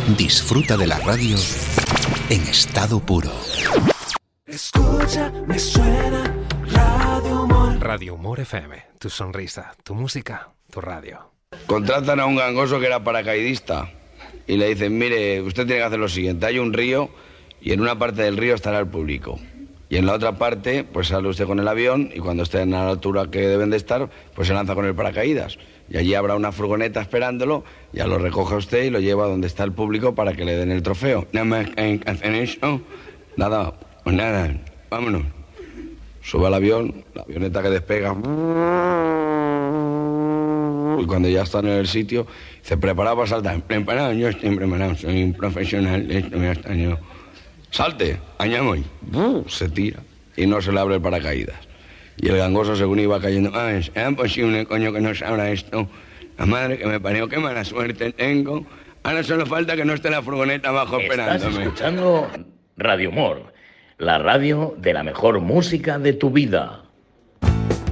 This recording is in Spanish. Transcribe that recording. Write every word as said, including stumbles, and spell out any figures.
Disfruta de la radio en estado puro. Escucha, me suena Radio Humor. Radio Humor F M, tu sonrisa, tu música, tu radio. Contratan a un gangoso que era paracaidista y le dicen, mire, usted tiene que hacer lo siguiente, hay un río y en una parte del río estará el público. Y en la otra parte, pues sale usted con el avión y cuando estén a la altura que deben de estar, pues se lanza con el paracaídas. Y allí habrá una furgoneta esperándolo, ya lo recoge usted y lo lleva donde está el público para que le den el trofeo. Nada más que hacen eso, nada, pues nada, vámonos. Sube al avión, la avioneta que despega. Y cuando ya están en el sitio, se prepara para saltar. Preparado, yo estoy preparado, soy un profesional, esto me ha estado. Salte, añamos. Se tira y no se le abre el paracaídas. Y el gangoso, según iba cayendo, ah, es imposible, coño, que no se abra esto. La madre que me parió, qué mala suerte tengo. Ahora solo falta que no esté la furgoneta abajo esperándome. Estás escuchando Radio Humor, la radio de la mejor música de tu vida.